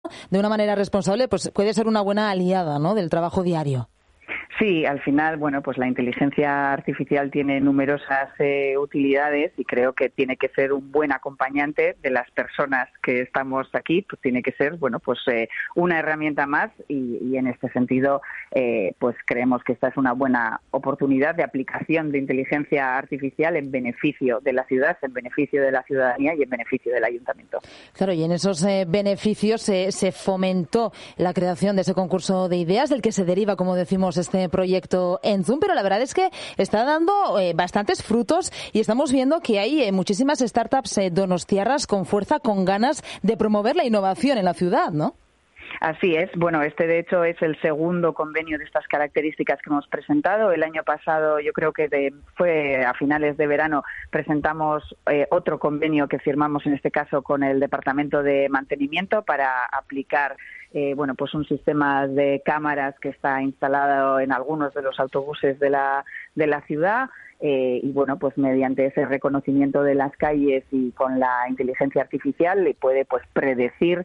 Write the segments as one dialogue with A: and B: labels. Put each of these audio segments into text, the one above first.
A: de una manera responsable, pues puede ser una buena aliada, ¿no?, del trabajo diario.
B: Sí, al final, bueno, pues la inteligencia artificial tiene numerosas utilidades y creo que tiene que ser un buen acompañante de las personas que estamos aquí. Pues tiene que ser, bueno, pues una herramienta más y en este sentido, pues creemos que esta es una buena oportunidad de aplicación de inteligencia artificial en beneficio de la ciudad, en beneficio de la ciudadanía y en beneficio del ayuntamiento.
A: Claro, y en esos beneficios se fomentó la creación de ese concurso de ideas del que se deriva, como decimos, este proyecto Entzum, pero la verdad es que está dando bastantes frutos y estamos viendo que hay muchísimas startups donostiarras con fuerza, con ganas de promover la innovación en la ciudad, ¿no?
B: Así es. Bueno, este de hecho es el segundo convenio de estas características que hemos presentado. El año pasado, yo creo que fue a finales de verano, presentamos otro convenio que firmamos en este caso con el Departamento de Mantenimiento para aplicar bueno, pues un sistema de cámaras que está instalado en algunos de los autobuses de la ciudad. Y bueno, pues mediante ese reconocimiento de las calles y con la inteligencia artificial le puede pues predecir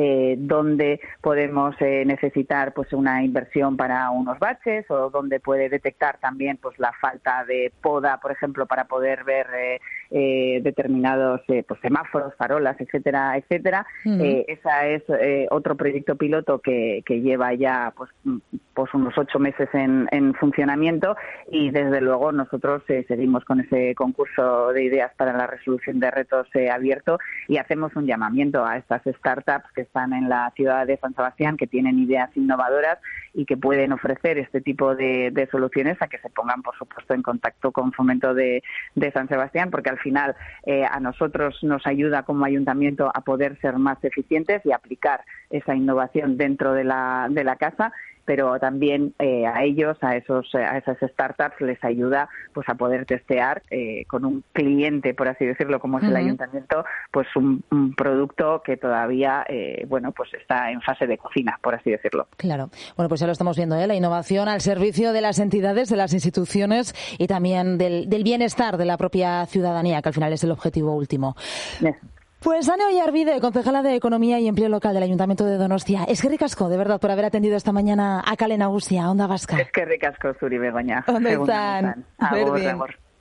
B: dónde podemos necesitar pues una inversión para unos baches o dónde puede detectar también pues la falta de poda, por ejemplo, para poder ver determinados pues semáforos, farolas, etcétera, etcétera. Esa es otro proyecto piloto que lleva ya pues unos 8 meses en funcionamiento y desde luego nosotros seguimos con ese concurso de ideas para la resolución de retos abierto y hacemos un llamamiento a estas startups que están en la ciudad de San Sebastián, que tienen ideas innovadoras y que pueden ofrecer este tipo de soluciones, a que se pongan, por supuesto, en contacto con Fomento de San Sebastián, porque al final a nosotros nos ayuda como ayuntamiento a poder ser más eficientes y aplicar esa innovación dentro de la casa, pero también a ellos, a esas startups, les ayuda pues a poder testear con un cliente, por así decirlo, como es el ayuntamiento, pues un producto que todavía bueno, pues está en fase de cocina, por así decirlo.
A: Claro. Bueno, pues ya lo estamos viendo, la innovación al servicio de las entidades, de las instituciones y también del bienestar de la propia ciudadanía, que al final es el objetivo último.
B: Yes.
A: Pues Ane Oyarbide, concejala de Economía y Empleo Local del Ayuntamiento de Donostia. Eskerrik asko, de verdad, por haber atendido esta mañana a Kale Nagusia, Onda Vasca.
B: Eskerrik asko zuri, Begoña.
A: Onda izan.
B: Agur, agur.